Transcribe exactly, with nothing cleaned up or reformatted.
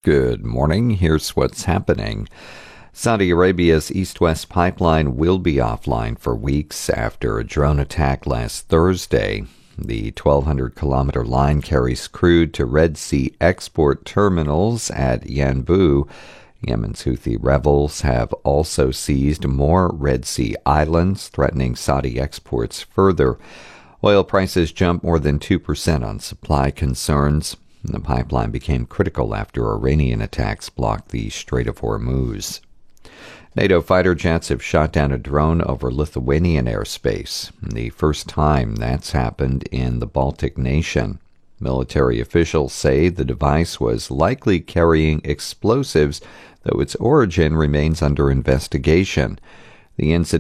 Good morning. Here's what's happening. Saudi Arabia's East-West pipeline will be offline for weeks after a drone attack last Thursday. The twelve hundred kilometer line carries crude to Red Sea export terminals at Yanbu. Yemen's Houthi rebels have also seized more Red Sea islands, threatening Saudi exports further. Oil prices jumped more than two percent on supply concerns. The pipeline became critical after Iranian attacks blocked the Strait of Hormuz. NATO fighter jets have shot down a drone over Lithuanian airspace, the first time that's happened in the Baltic nation. Military officials say the device was likely carrying explosives, though its origin remains under investigation. The incident